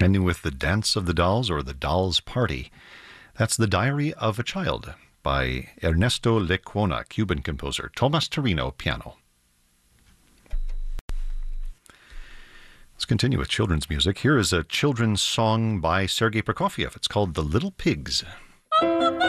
Ending with The Dance of the Dolls or The Dolls Party. That's The Diary of a Child by Ernesto Lecuona, Cuban composer. Tomas Torino, piano. Let's continue with children's music. Here is a children's song by Sergei Prokofiev. It's called The Little Pigs.